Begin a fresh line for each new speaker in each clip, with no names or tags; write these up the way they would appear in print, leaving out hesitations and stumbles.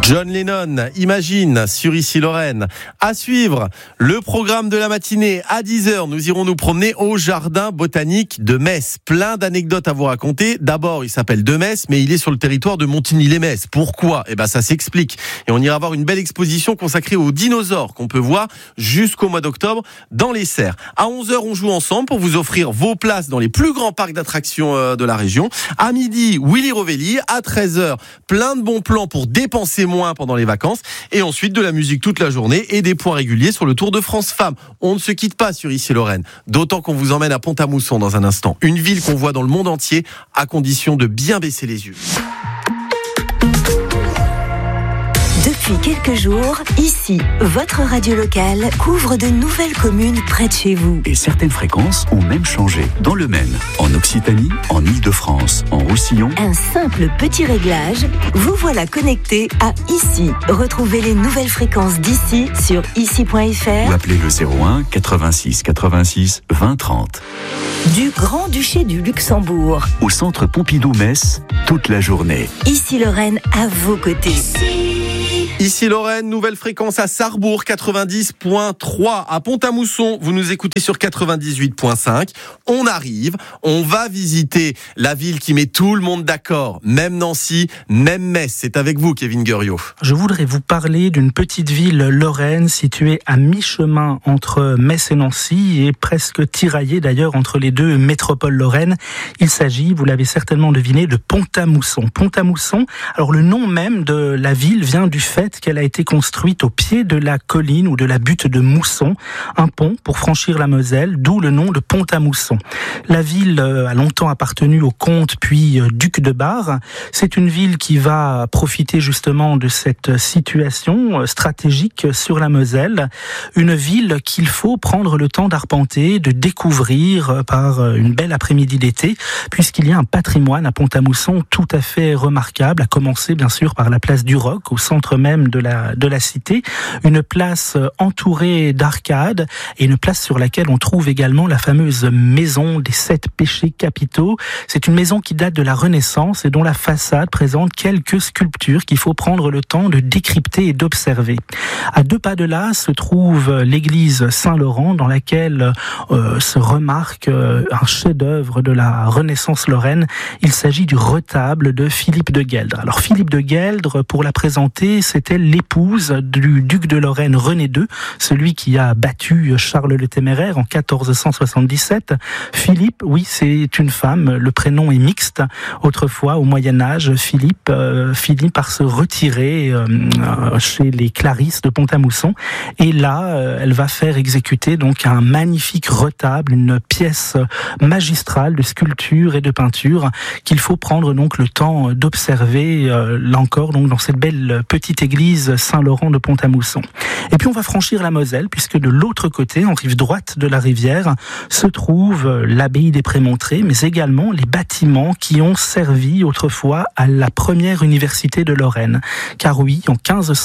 John Lennon, Imagine, sur Ici Lorraine. À suivre, le programme de la matinée à 10h. Nous irons nous promener au jardin botanique de Metz. Plein d'anecdotes à vous raconter. D'abord, il s'appelle de Metz, mais il est sur le territoire de Montigny-lès-Metz. Pourquoi ? Ça s'explique. Et on ira voir une belle exposition consacrée aux dinosaures qu'on peut voir jusqu'au mois d'octobre dans les serres. À 11h, on joue ensemble pour vous offrir vos places dans les plus grands parcs d'attractions de la région. À midi, Willy Rovelli. À 13h, plein de bons plans pour dépenser moins pendant les vacances. Et ensuite, de la musique toute la journée et des points réguliers sur le Tour de France Femmes. On ne se quitte pas sur Ici Lorraine. D'autant qu'on vous emmène à Pont-à-Mousson dans un instant. Une ville qu'on voit dans le monde entier à condition de bien baisser les yeux.
Depuis quelques jours, ici, votre radio locale couvre de nouvelles communes près de chez vous.
Et certaines fréquences ont même changé. Dans le Maine, en Occitanie, en Île-de-France, en Roussillon.
Un simple petit réglage, vous voilà connecté à Ici. Retrouvez les nouvelles fréquences d'ici sur ici.fr
ou appelez le 01 86 86 20 30.
Du Grand-Duché du Luxembourg.
Au centre Pompidou-Metz, toute la journée.
Ici Lorraine, à vos côtés.
Ici Lorraine, nouvelle fréquence à Sarrebourg, 90.3. À Pont-à-Mousson, vous nous écoutez sur 98.5. On arrive, on va visiter la ville qui met tout le monde d'accord. Même Nancy, même Metz. C'est avec vous, Kevin Guerriot.
Je voudrais vous parler d'une petite ville lorraine située à mi-chemin entre Metz et Nancy et presque tiraillée d'ailleurs entre les deux métropoles lorraines. Il s'agit, vous l'avez certainement deviné, de Pont-à-Mousson. Pont-à-Mousson, alors le nom même de la ville vient du fait qu'elle a été construite au pied de la colline ou de la butte de Mousson, un pont pour franchir la Moselle, d'où le nom de Pont-à-Mousson. La ville a longtemps appartenu au comte puis duc de Bar. C'est une ville qui va profiter justement de cette situation stratégique sur la Moselle. Une ville qu'il faut prendre le temps d'arpenter, de découvrir par une belle après-midi d'été, puisqu'il y a un patrimoine à Pont-à-Mousson tout à fait remarquable, à commencer bien sûr par la place du Roc, au centre même de la cité, une place entourée d'arcades et une place sur laquelle on trouve également la fameuse maison des 7 péchés capitaux. C'est une maison qui date de la Renaissance et dont la façade présente quelques sculptures qu'il faut prendre le temps de décrypter et d'observer. À 2 pas de là se trouve l'église Saint-Laurent dans laquelle se remarque un chef-d'œuvre de la Renaissance lorraine. Il s'agit du retable de Philippe de Gueldre. Alors Philippe de Gueldre, pour la présenter, c'était l'épouse du duc de Lorraine René II, celui qui a battu Charles le Téméraire en 1477. Philippe, oui, c'est une femme, le prénom est mixte. Autrefois, au Moyen-Âge, Philippe finit par se retirer chez les Clarisses de Pont-à-Mousson. Et là, elle va faire exécuter donc un magnifique retable, une pièce magistrale de sculpture et de peinture qu'il faut prendre donc le temps d'observer, là encore, donc dans cette belle petite église Saint-Laurent de Pont-à-Mousson. Et puis on va franchir la Moselle, puisque de l'autre côté, en rive droite de la rivière, se trouve l'abbaye des Prémontrés, mais également les bâtiments qui ont servi autrefois à la première université de Lorraine. Car oui, en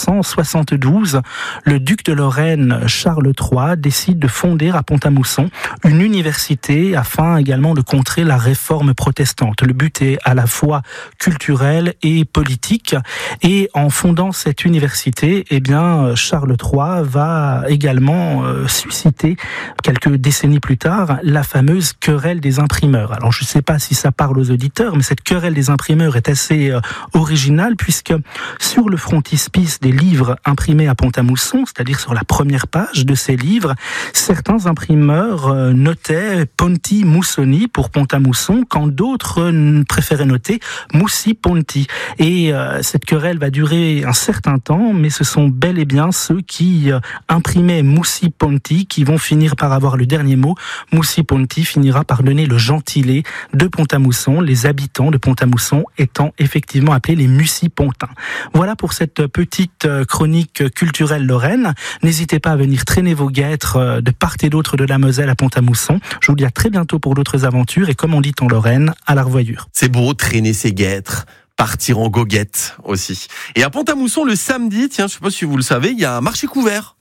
1572, le duc de Lorraine, Charles III, décide de fonder à Pont-à-Mousson une université afin également de contrer la réforme protestante. Le but est à la fois culturel et politique. Et en fondant cette université, Charles III va également susciter, quelques décennies plus tard, la fameuse querelle des imprimeurs. Alors je ne sais pas si ça parle aux auditeurs, mais cette querelle des imprimeurs est assez originale, puisque sur le frontispice des livres imprimés à Pont-à-Mousson, c'est-à-dire sur la première page de ces livres, certains imprimeurs notaient Ponti Moussoni pour Pont-à-Mousson, quand d'autres préféraient noter Moussi Ponti. Et cette querelle va durer un certain temps, mais ce sont bel et bien ceux qui imprimaient Moussi Ponti qui vont finir par avoir le dernier mot. Moussi Ponti finira par donner le gentilé de Pont-à-Mousson, les habitants de Pont-à-Mousson étant effectivement appelés les Mussipontins. Voilà pour cette petite chronique culturelle lorraine. N'hésitez pas à venir traîner vos guêtres de part et d'autre de la Moselle à Pont-à-Mousson. Je vous dis à très bientôt pour d'autres aventures et comme on dit en Lorraine, à la revoyure.
C'est beau, traîner ses guêtres. Partir en goguette aussi. Et à Pont-à-Mousson, le samedi, tiens, je sais pas si vous le savez, il y a un marché couvert.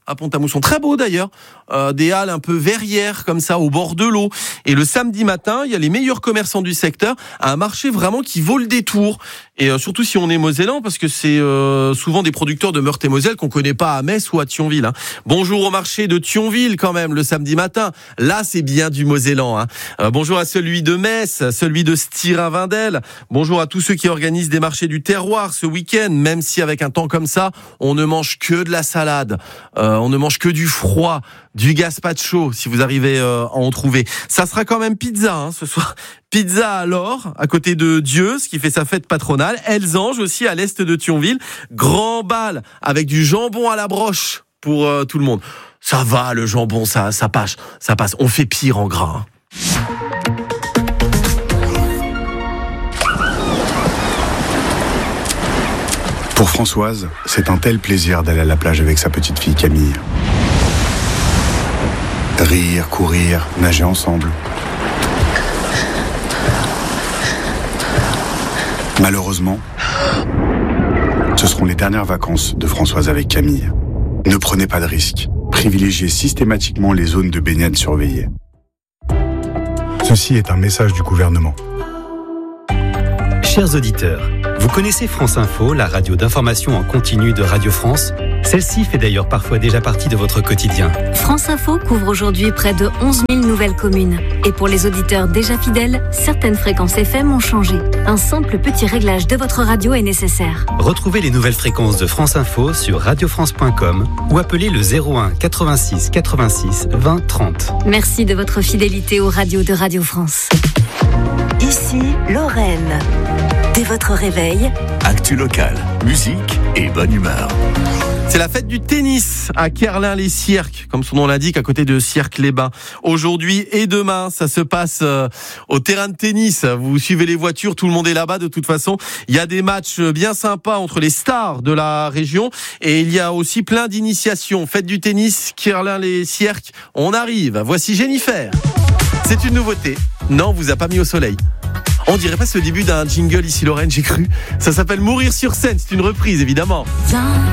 à Pont-à-Mousson. Très beau d'ailleurs. Des halles un peu verrières comme ça au bord de l'eau. Et le samedi matin, il y a les meilleurs commerçants du secteur à un marché vraiment qui vaut le détour. Et surtout si on est mosellan, parce que c'est souvent des producteurs de Meurthe-et-Moselle qu'on connaît pas à Metz ou à Thionville. Bonjour au marché de Thionville quand même le samedi matin. Là, c'est bien du mosellan. Bonjour à celui de Metz, celui de Styrin-Vindel. Bonjour à tous ceux qui organisent des marchés du terroir ce week-end, même si avec un temps comme ça, on ne mange que de la salade, on ne mange que du froid, du gazpacho, si vous arrivez à en trouver. Ça sera quand même pizza ce soir. Pizza à l'Or, à côté de Dieu, ce qui fait sa fête patronale. Elsange aussi à l'est de Thionville. Grand bal avec du jambon à la broche pour tout le monde. Ça va, le jambon, ça passe. On fait pire en gras.
Pour Françoise, c'est un tel plaisir d'aller à la plage avec sa petite fille Camille. Rire, courir, nager ensemble. Malheureusement, ce seront les dernières vacances de Françoise avec Camille. Ne prenez pas de risques. Privilégiez systématiquement les zones de baignade surveillées. Ceci est un message du gouvernement.
Chers auditeurs, vous connaissez France Info, la radio d'information en continu de Radio France ? Celle-ci fait d'ailleurs parfois déjà partie de votre quotidien.
France Info couvre aujourd'hui près de 11 000 nouvelles communes. Et pour les auditeurs déjà fidèles, certaines fréquences FM ont changé. Un simple petit réglage de votre radio est nécessaire.
Retrouvez les nouvelles fréquences de France Info sur radiofrance.com ou appelez le 01 86 86 20 30.
Merci de votre fidélité aux radios de Radio France.
Ici, Lorraine. Dès votre réveil,
Actu locale, musique et bonne humeur.
C'est la fête du tennis à Kerlin-les-Sierques, comme son nom l'indique, à côté de Sierques-les-Bains. Aujourd'hui et demain, ça se passe au terrain de tennis. Vous suivez les voitures, tout le monde est là-bas de toute façon. Il y a des matchs bien sympas entre les stars de la région et il y a aussi plein d'initiations. Fête du tennis, Kerlin-les-Sierques, on arrive. Voici Jennifer. C'est une nouveauté. Non, on vous a pas mis au soleil. On dirait pas le début d'un jingle ici Lorraine, j'ai cru. Ça s'appelle Mourir sur scène, c'est une reprise évidemment.